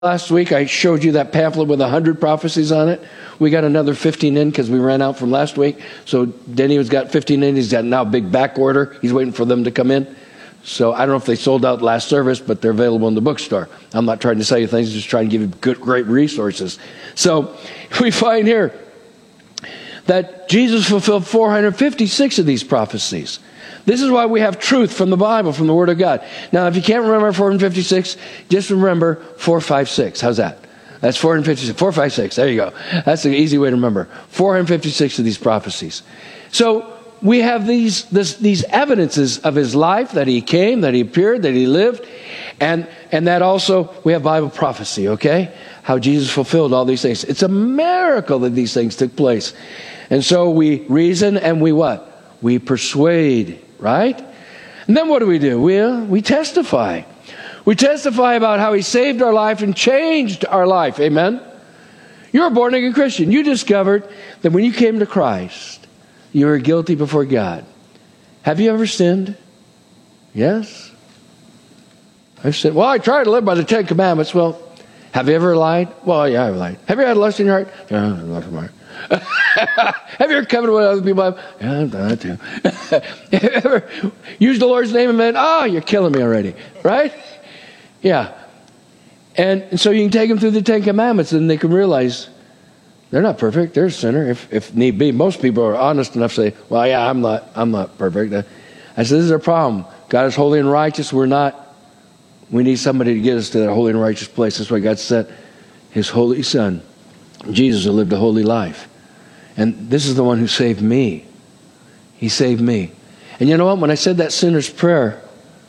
Last week, I showed you that pamphlet with 100 prophecies on it. We got another 15 in because we ran out from last week. So Denny has got 15 in. He's got now a big back order. He's waiting for them to come in. So I don't know if they sold out last service, but they're available in the bookstore. I'm not trying to sell you things, just trying to give you great resources. So we find here that Jesus fulfilled 456 of these prophecies. This is why we have truth from the Bible, from the Word of God. Now, if you can't remember 456, just remember 456. How's that? That's 456. 456. There you go. That's an easy way to remember. 456 of these prophecies. So we have these evidences of his life, that he came, that he appeared, that he lived, and that also we have Bible prophecy, okay? How Jesus fulfilled all these things. It's a miracle that these things took place. And so we reason and we what? We persuade, right? And then what do? We testify. We testify about how he saved our life and changed our life. Amen? You're a born-again Christian. You discovered that when you came to Christ, you were guilty before God. Have you ever sinned? Yes? I've sinned. Well, I try to live by the Ten Commandments. Well, have you ever lied? Well, yeah, I've lied. Have you had lust in your heart? Yeah, I've lust in my heart. Have you ever coveted what other people have? Yeah, I've done that too. Have you ever used the Lord's name and meant, oh, you're killing me already, right? Yeah. And so you can take them through the Ten Commandments and they can realize they're not perfect. They're a sinner if need be. Most people are honest enough to say, well, yeah, I'm not perfect. I said, this is our problem. God is holy and righteous. We're not. We need somebody to get us to that holy and righteous place. That's why God sent his holy son, Jesus, who lived a holy life. And this is the one who saved me. He saved me. And you know what? When I said that sinner's prayer,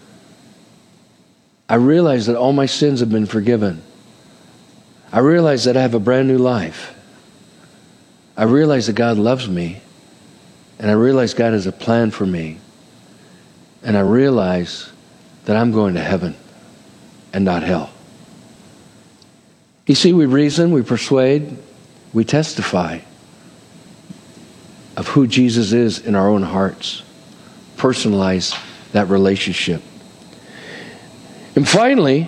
I realized that all my sins have been forgiven. I realized that I have a brand new life. I realized that God loves me. And I realized God has a plan for me. And I realize that I'm going to heaven and not hell. You see, we reason, we persuade, we testify of who Jesus is in our own hearts. Personalize that relationship. And finally,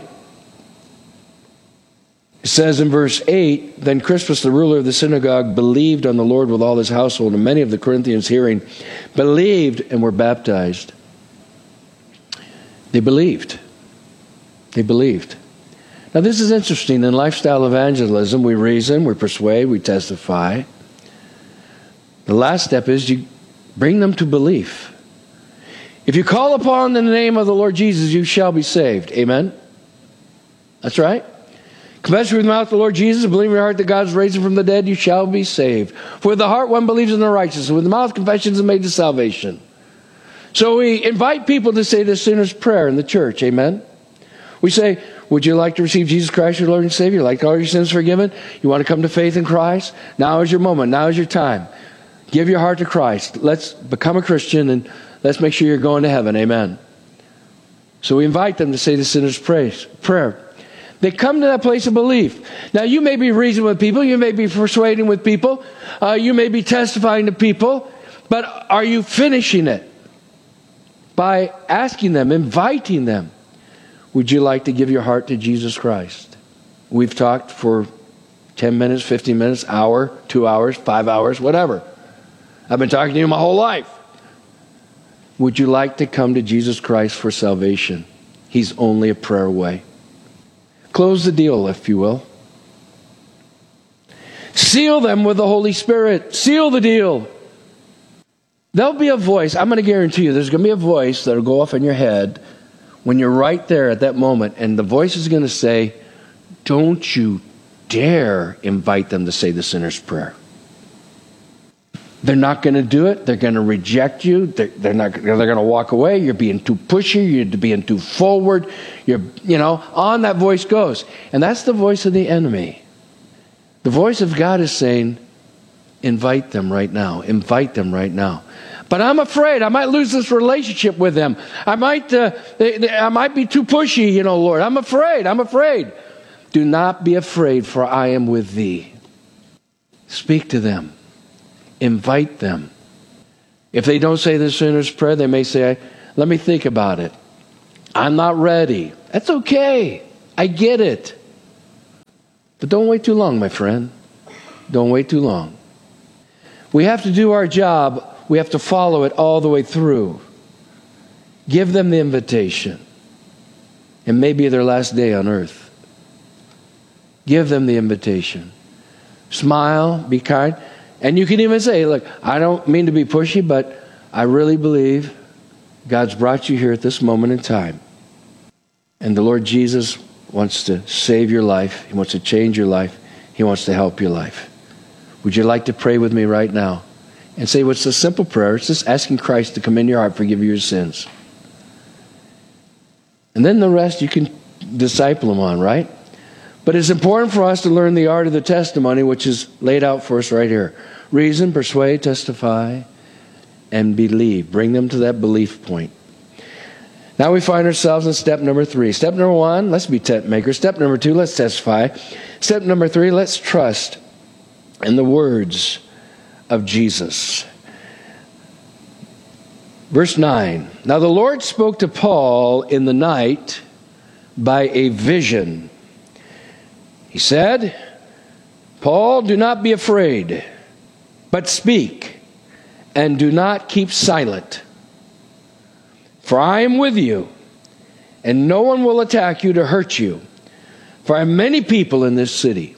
it says in verse 8, then Crispus, the ruler of the synagogue, believed on the Lord with all his household, and many of the Corinthians hearing believed and were baptized. They believed. They believed. Now this is interesting. In lifestyle evangelism, we reason, we persuade, we testify. The last step is you bring them to belief. If you call upon the name of the Lord Jesus, you shall be saved. Amen? That's right. Confess with your mouth the Lord Jesus, and believe in your heart that God is raised him from the dead, you shall be saved. For with the heart one believes in the righteous, and with the mouth confession is made to salvation. So we invite people to say the sinner's prayer in the church. Amen? We say, would you like to receive Jesus Christ, your Lord and Savior? Like all your sins forgiven? You want to come to faith in Christ? Now is your moment. Now is your time. Give your heart to Christ. Let's become a Christian and let's make sure you're going to heaven. Amen. So we invite them to say the sinner's prayer. They come to that place of belief. Now you may be reasoning with people. You may be persuading with people. You may be testifying to people. But are you finishing it by asking them, inviting them? Would you like to give your heart to Jesus Christ? We've talked for 10 minutes, 15 minutes, hour, 2 hours, 5 hours, whatever. I've been talking to you my whole life. Would you like to come to Jesus Christ for salvation? He's only a prayer away. Close the deal, if you will. Seal them with the Holy Spirit. Seal the deal. There'll be a voice. I'm going to guarantee you there's going to be a voice that'll go off in your head when you're right there at that moment. And the voice is going to say, don't you dare invite them to say the sinner's prayer. They're not going to do it. They're going to reject you. They're going to walk away. You're being too pushy. You're being too forward. On that voice goes. And that's the voice of the enemy. The voice of God is saying, invite them right now. Invite them right now. But I'm afraid I might lose this relationship with them. I might be too pushy, Lord. I'm afraid. Do not be afraid, for I am with thee. Speak to them. Invite them. If they don't say the sinner's prayer, they may say, let me think about it. I'm not ready. That's okay. I get it. But don't wait too long, my friend. Don't wait too long. We have to do our job. We have to follow it all the way through. Give them the invitation. It may be their last day on earth. Give them the invitation. Smile, be kind. And you can even say, look, I don't mean to be pushy, but I really believe God's brought you here at this moment in time. And the Lord Jesus wants to save your life. He wants to change your life. He wants to help your life. Would you like to pray with me right now? And say what's a simple prayer. It's just asking Christ to come in your heart, forgive you your sins. And then the rest you can disciple them on, right? But it's important for us to learn the art of the testimony, which is laid out for us right here. Reason, persuade, testify, and believe. Bring them to that belief point. Now we find ourselves in step number 3. Step number 1, let's be tent makers. Step number 2, let's testify. Step number 3, let's trust in the words of Jesus. Verse 9. Now the Lord spoke to Paul in the night by a vision. He said, Paul, do not be afraid, but speak, and do not keep silent. For I am with you, and no one will attack you to hurt you. For I have many people in this city.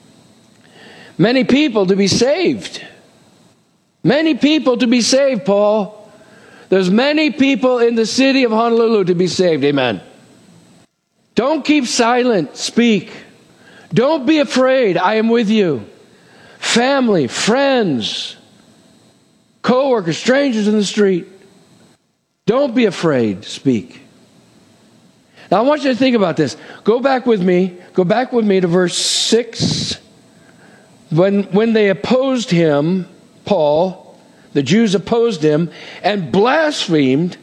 Many people to be saved. Many people to be saved, Paul. There's many people in the city of Honolulu to be saved. Amen. Don't keep silent. Speak. Don't be afraid. I am with you. Family, friends, co-workers, strangers in the street. Don't be afraid. Speak. Now I want you to think about this. Go back with me to verse 6. When they opposed him, Paul, the Jews opposed him and blasphemed,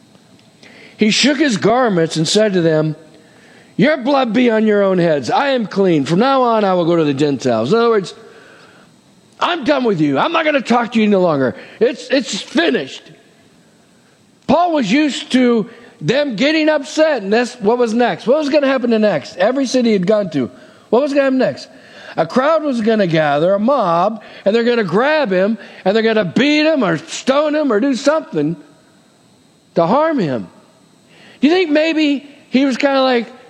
he shook his garments and said to them, your blood be on your own heads. I am clean. From now on, I will go to the Gentiles. In other words, I'm done with you. I'm not going to talk to you any longer. It's finished. Paul was used to them getting upset, and that's what was next. What was going to happen next? Every city he'd gone to, what was going to happen next? A crowd was going to gather, a mob, and they're going to grab him, and they're going to beat him or stone him or do something to harm him. Do you think maybe he was kind of like,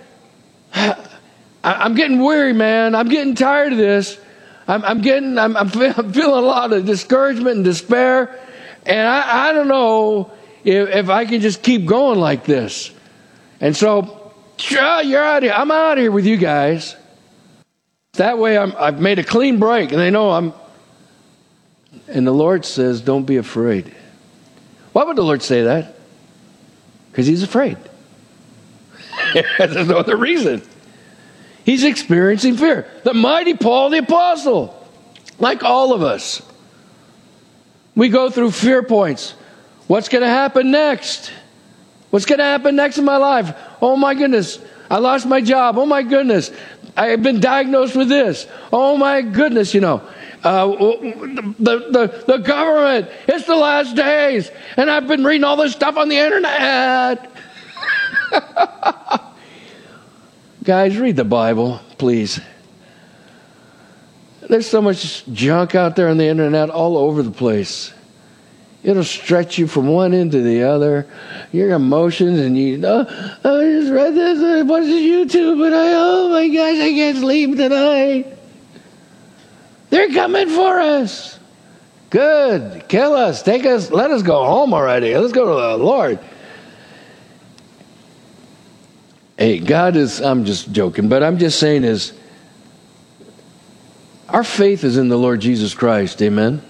I'm getting weary, man. I'm getting tired of this. I'm feeling a lot of discouragement and despair, and I don't know if I can just keep going like this. And so, you're out of here. I'm out of here with you guys. That way I've made a clean break, and they know I'm... And the Lord says, don't be afraid. Why would the Lord say that? Because he's afraid. There's no other reason. He's experiencing fear. The mighty Paul the Apostle, like all of us. We go through fear points. What's going to happen next? What's going to happen next in my life? Oh my goodness, I lost my job. Oh my goodness, I have been diagnosed with this. Oh my goodness, the government, it's the last days. And I've been reading all this stuff on the internet. Guys, read the Bible, please. There's so much junk out there on the internet all over the place. It'll stretch you from one end to the other. Your emotions, and I just read this, I watched YouTube, and oh my gosh, I can't sleep tonight. They're coming for us. Good. Kill us. Take us. Let us go home already. Let's go to the Lord. Hey, God is, I'm just joking, but I'm just saying is, our faith is in the Lord Jesus Christ. Amen.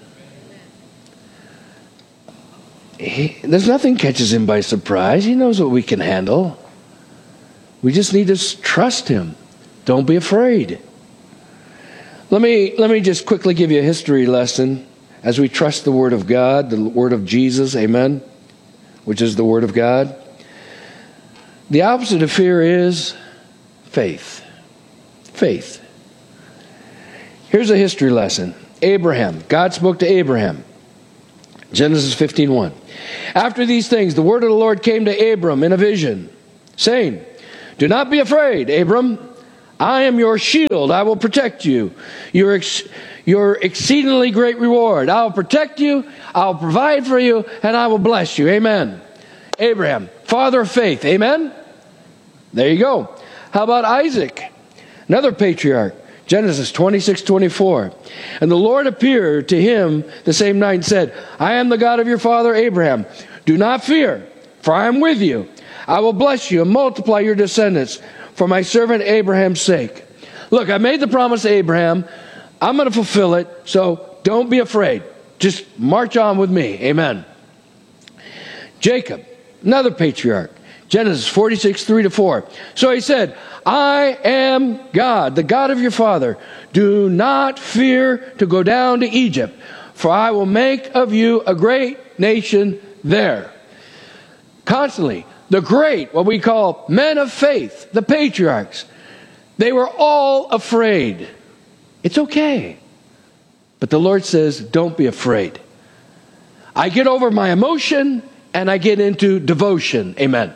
There's nothing catches him by surprise. He knows what we can handle. We just need to trust him. Don't be afraid. Let me just quickly give you a history lesson as we trust the Word of God, the Word of Jesus, amen, which is the Word of God. The opposite of fear is faith. Faith. Here's a history lesson. Abraham. God spoke to Abraham. Genesis 15:1. After these things, the word of the Lord came to Abram in a vision, saying, do not be afraid, Abram. I am your shield. I will protect you. Your exceedingly great reward. I will protect you. I will provide for you. And I will bless you. Amen. Abraham, father of faith. Amen. There you go. How about Isaac? Another patriarch. Genesis 26:24. And the Lord appeared to him the same night and said, I am the God of your father Abraham. Do not fear, for I am with you. I will bless you and multiply your descendants for my servant Abraham's sake. Look, I made the promise to Abraham. I'm going to fulfill it, so don't be afraid. Just march on with me. Amen. Jacob, another patriarch. Genesis 46:3-4. So he said, I am God, the God of your father. Do not fear to go down to Egypt, for I will make of you a great nation there. Constantly, the great, what we call men of faith, the patriarchs, they were all afraid. It's okay. But the Lord says, don't be afraid. I get over my emotion and I get into devotion. Amen.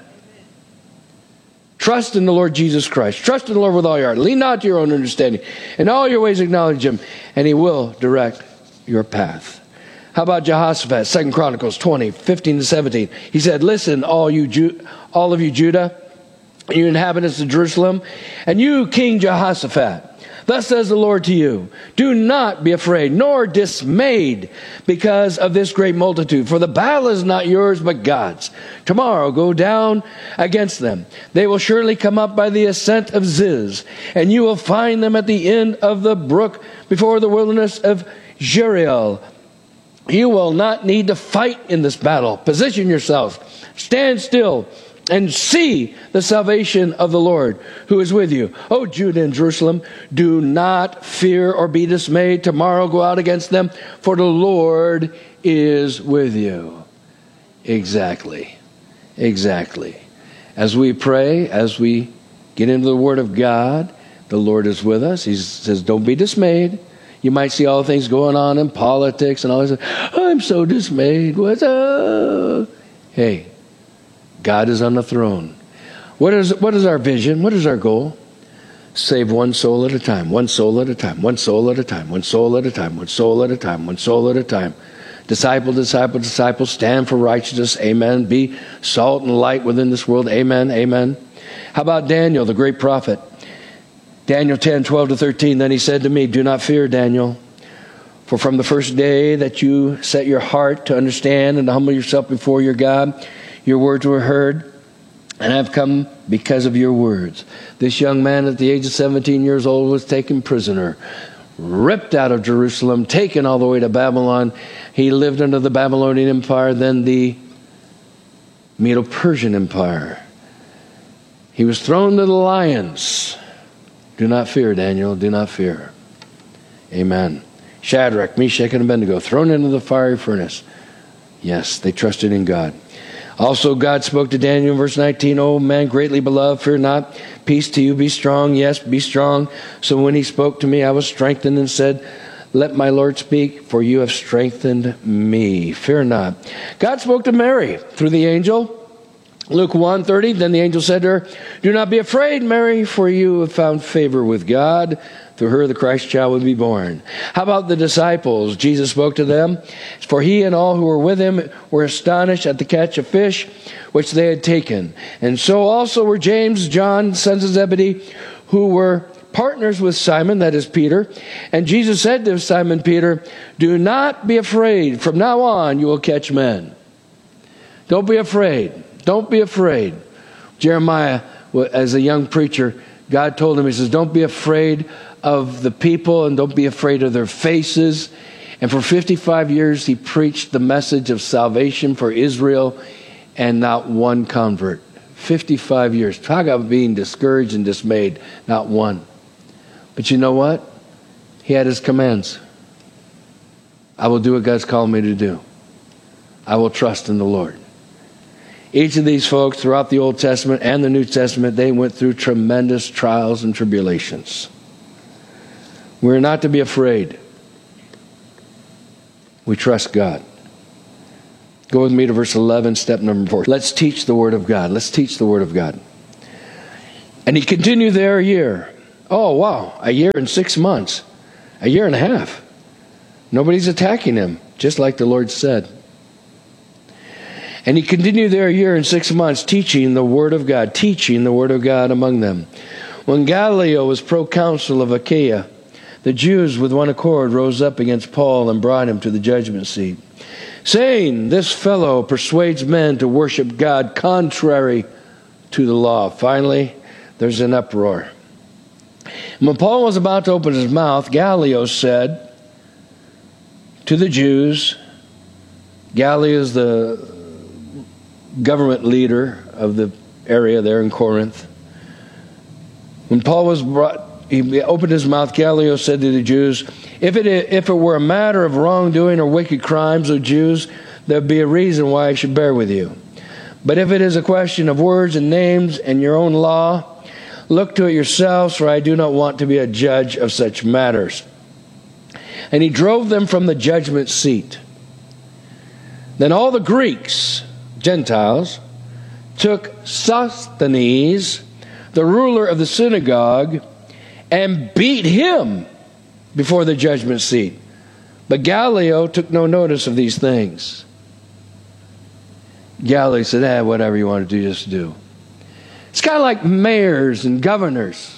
Trust in the Lord Jesus Christ. Trust in the Lord with all your heart. Lean not to your own understanding. In all your ways acknowledge Him, and He will direct your path. How about Jehoshaphat? 2 Chronicles 20:15-17. He said, listen, all of you Judah, you inhabitants of Jerusalem, and you, King Jehoshaphat. Thus says the Lord to you, do not be afraid, nor dismayed because of this great multitude. For the battle is not yours, but God's. Tomorrow go down against them. They will surely come up by the ascent of Ziz, and you will find them at the end of the brook before the wilderness of Jeriel. You will not need to fight in this battle. Position yourselves. Stand still and see the salvation of the Lord who is with you. O Judah and Jerusalem, do not fear or be dismayed. Tomorrow go out against them, for the Lord is with you. Exactly. As we pray, as we get into the Word of God, the Lord is with us. He says, don't be dismayed. You might see all the things going on in politics and all this. I'm so dismayed. What's up? Hey, God is on the throne. What is our vision? What is our goal? Save one soul at a time. One soul at a time. One soul at a time. One soul at a time. One soul at a time. One soul at a time. Disciple, disciple, disciple. Stand for righteousness. Amen. Be salt and light within this world. Amen. Amen. How about Daniel, the great prophet? Daniel 10:12-13. Then he said to me, do not fear, Daniel. For from the first day that you set your heart to understand and to humble yourself before your God, your words were heard, and I've come because of your words. This young man at the age of 17 years old was taken prisoner, ripped out of Jerusalem, taken all the way to Babylon. He lived under the Babylonian Empire, then the Medo-Persian Empire. He was thrown to the lions. Do not fear, Daniel. Do not fear. Amen. Shadrach, Meshach, and Abednego thrown into the fiery furnace. Yes, they trusted in God. Also, God spoke to Daniel in verse 19, O man greatly beloved, fear not. Peace to you, be strong. Yes, be strong. So when he spoke to me, I was strengthened and said, let my Lord speak, for you have strengthened me. Fear not. God spoke to Mary through the angel. Luke 1:30, then the angel said to her, do not be afraid, Mary, for you have found favor with God. Through her the Christ child will be born. How about the disciples? Jesus spoke to them. For he and all who were with him were astonished at the catch of fish which they had taken. And so also were James, John, sons of Zebedee, who were partners with Simon, that is Peter. And Jesus said to Simon Peter, do not be afraid. From now on you will catch men. Don't be afraid. Don't be afraid. Jeremiah, as a young preacher, God told him, he says, don't be afraid of the people and don't be afraid of their faces. And for 55 years, he preached the message of salvation for Israel and not one convert. 55 years. Talk about being discouraged and dismayed. Not one. But you know what? He had his commands. I will do what God's called me to do. I will trust in the Lord. Each of these folks throughout the Old Testament and the New Testament, they went through tremendous trials and tribulations. We're not to be afraid. We trust God. Go with me to verse 11, step number 4. Let's teach the Word of God. Let's teach the Word of God. And he continued there a year. Oh, wow, a year and 6 months, a year and a half. Nobody's attacking him, just like the Lord said. And he continued there a year and 6 months, teaching the word of God among them. When Gallio was proconsul of Achaia, the Jews with one accord rose up against Paul and brought him to the judgment seat, saying, "This fellow persuades men to worship God contrary to the law." Finally, there's an uproar. When Paul was about to open his mouth, Gallio said to the Jews, Gallio is the government leader of the area there in Corinth. When Paul was brought, he opened his mouth, Gallio said to the Jews, if it were a matter of wrongdoing or wicked crimes, O Jews, there'd be a reason why I should bear with you. But if it is a question of words and names and your own law, look to it yourselves, for I do not want to be a judge of such matters. And he drove them from the judgment seat. Then all the Greeks, Gentiles, took Sosthenes, the ruler of the synagogue, and beat him before the judgment seat. But Gallio took no notice of these things. Gallio said, whatever you want to do, just do. It's kind of like mayors and governors.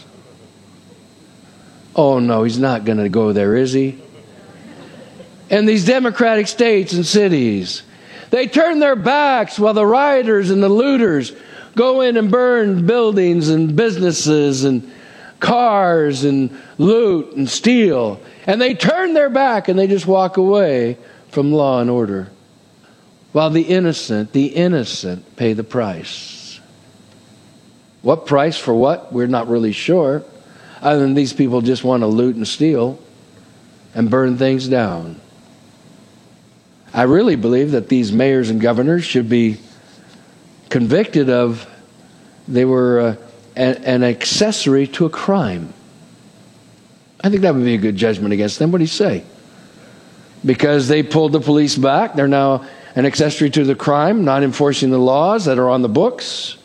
Oh no, he's not going to go there, is he? And these democratic states and cities, they turn their backs while the rioters and the looters go in and burn buildings and businesses and cars and loot and steal. And they turn their back and they just walk away from law and order. While the innocent pay the price. What price for what? We're not really sure. Other than these people just want to loot and steal and burn things down. I really believe that these mayors and governors should be convicted of they were an accessory to a crime. I think that would be a good judgment against them. What do you say? Because they pulled the police back, they're now an accessory to the crime, not enforcing the laws that are on the books.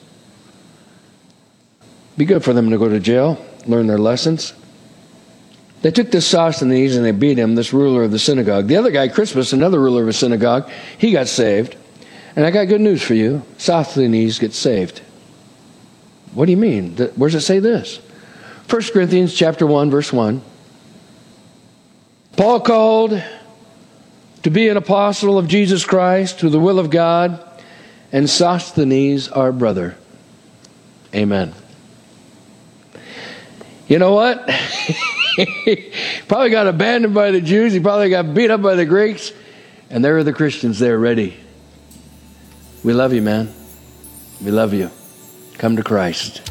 Be good for them to go to jail, learn their lessons. They took this Sosthenes and they beat him, this ruler of the synagogue. The other guy, Crispus, another ruler of a synagogue, he got saved. And I got good news for you. Sosthenes gets saved. What do you mean? Where does it say this? 1 Corinthians chapter 1, verse 1. Paul called to be an apostle of Jesus Christ through the will of God, and Sosthenes our brother. Amen. You know what? He probably got abandoned by the Jews. He probably got beat up by the Greeks. And there are the Christians there ready. We love you, man. We love you. Come to Christ.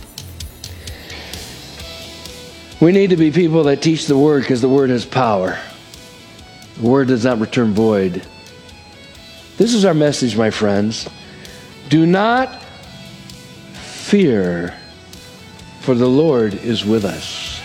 We need to be people that teach the Word because the Word has power. The Word does not return void. This is our message, my friends. Do not fear, for the Lord is with us.